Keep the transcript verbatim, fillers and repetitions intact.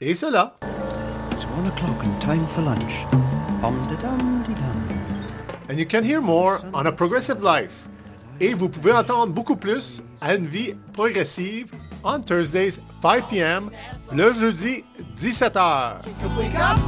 et cela. It's one o'clock and time for lunch. Om-de-dum-de-dum. And you can hear more on A Progressive Life. Et vous pouvez entendre beaucoup plus à Une vie progressive on Thursdays five p.m. le jeudi dix-sept heures. Wake up!